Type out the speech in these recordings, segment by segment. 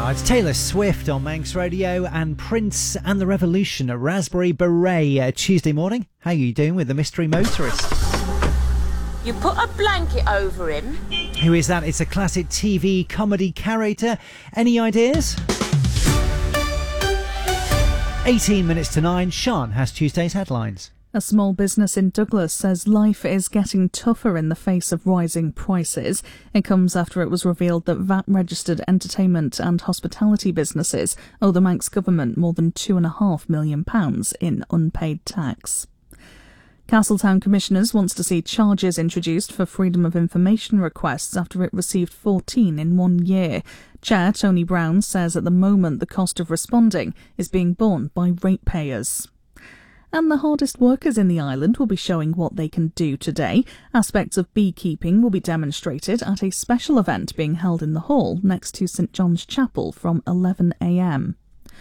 It's Taylor Swift on Manx Radio and Prince and the Revolution at Raspberry Beret Tuesday morning. How are you doing with the mystery motorist? You put a blanket over him. Who is that? It's a classic TV comedy character. Any ideas? 18 minutes to 9. Sean has Tuesday's headlines. A small business in Douglas says life is getting tougher in the face of rising prices. It comes after it was revealed that VAT-registered entertainment and hospitality businesses owe the Manx government more than £2.5 million in unpaid tax. Castletown Commissioners wants to see charges introduced for freedom of information requests after it received 14 in 1 year. Chair Tony Brown says at the moment the cost of responding is being borne by ratepayers. And the hardest workers in the island will be showing what they can do today. Aspects of beekeeping will be demonstrated at a special event being held in the hall next to St John's Chapel from 11 a.m.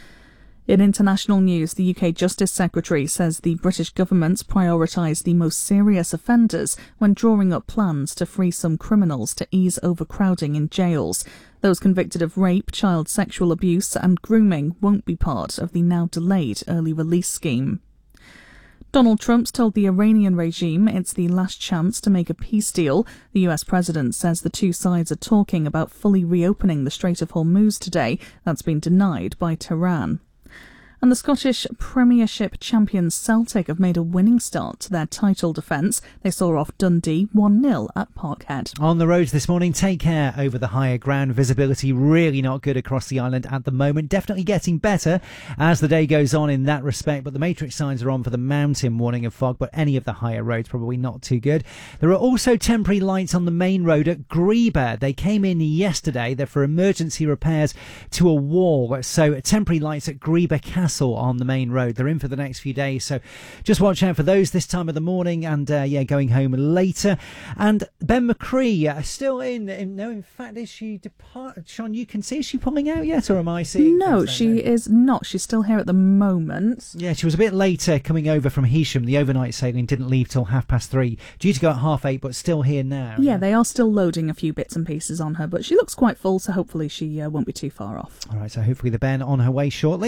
In international news, the UK Justice Secretary says the British government's prioritise the most serious offenders when drawing up plans to free some criminals to ease overcrowding in jails. Those convicted of rape, child sexual abuse and grooming won't be part of the now delayed early release scheme. Donald Trump's told the Iranian regime it's the last chance to make a peace deal. The US president says the two sides are talking about fully reopening the Strait of Hormuz today. That's been denied by Tehran. And the Scottish Premiership champions Celtic have made a winning start to their title defence. They saw off Dundee 1-0 at Parkhead. On the roads this morning, take care over the higher ground. Visibility really not good across the island at the moment. Definitely getting better as the day goes on in that respect. But the matrix signs are on for the mountain warning of fog, but any of the higher roads probably not too good. There are also temporary lights on the main road at Greeba. They came in yesterday. They're for emergency repairs to a wall. So temporary lights at Greeba Castle on the main road. They're in for the next few days, so just watch out for those this time of the morning and going home later. And Ben McCree still in no, in fact, is she departed? Sean, you can see, is she pulling out yet, or am I seeing? No, she is not. She's still here at the moment. Yeah, she was a bit later coming over from Heysham. The overnight sailing didn't leave till 3:30, due to go at 8:30, but still here now. Yeah, they are still loading a few bits and pieces on her, but she looks quite full, so hopefully she won't be too far off. All right, so hopefully the Ben on her way shortly.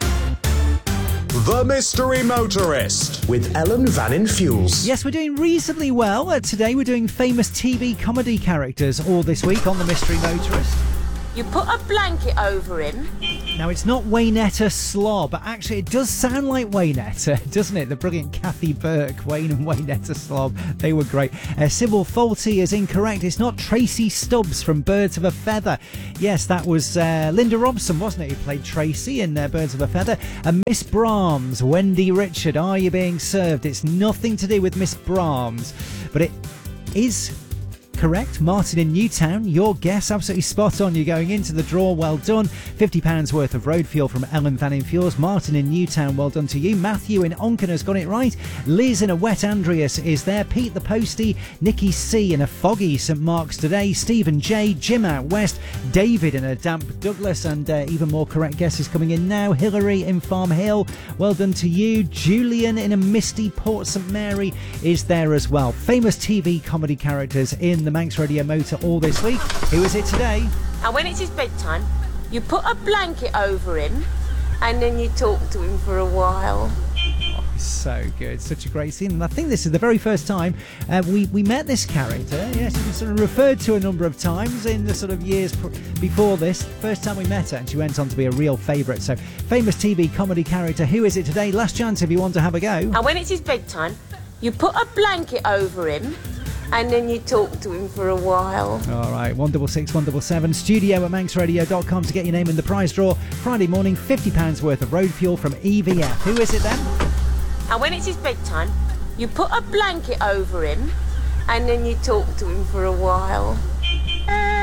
The Mystery Motorist with Ellen Vannin Fuels. Yes, we're doing reasonably well. Today we're doing famous TV comedy characters all this week on The Mystery Motorist. You put a blanket over him. Now, it's not Waynetta Slob, but actually it does sound like Waynetta, doesn't it? The brilliant Kathy Burke, Wayne and Waynetta Slob. They were great. Sybil Faulty is incorrect. It's not Tracy Stubbs from Birds of a Feather. Yes, that was Linda Robson, wasn't it, who played Tracy in Birds of a Feather. And Miss Brahms, Wendy Richard, Are You Being Served? It's nothing to do with Miss Brahms, but it is correct. Martin in Newtown, your guess absolutely spot on. You're going into the draw. Well done. £50 worth of road fuel from Ellen Vannin Fuels. Martin in Newtown, well done to you. Matthew in Onken has got it right. Liz in a wet Andreas is there. Pete the Postie, Nikki C in a foggy St Mark's today. Stephen J, Jim out west, David in a damp Douglas, and even more correct guesses coming in now. Hillary in Farm Hill, well done to you. Julian in a misty Port St Mary is there as well. Famous TV comedy characters in the Manx Radio Motor all this week. Who is it today? And when it's his bedtime, you put a blanket over him and then you talk to him for a while. Oh, so good. Such a great scene. And I think this is the very first time we met this character. Yes, she was sort of referred to a number of times in the sort of years before this. First time we met her, and she went on to be a real favourite. So, famous TV comedy character. Who is it today? Last chance if you want to have a go. And when it's his bedtime, you put a blanket over him and then you talk to him for a while. All right, 166 177 studio at manxradio.com to get your name in the prize draw. Friday morning, £50 worth of road fuel from EVF. Who is it then? And when it's his bedtime, you put a blanket over him and then you talk to him for a while.